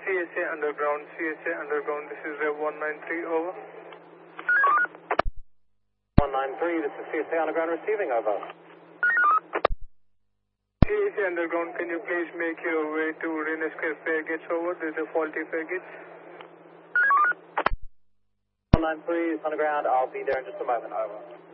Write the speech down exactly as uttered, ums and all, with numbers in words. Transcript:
S A Underground, C S A Underground, this is Rev one nine three, over. one nine three, this is C S A Underground receiving, over. C S A Underground, can you please make your way to Rainer Square fare gates, over? There's a faulty fare gates. one nine three, Underground, I'll be there in just a moment, over.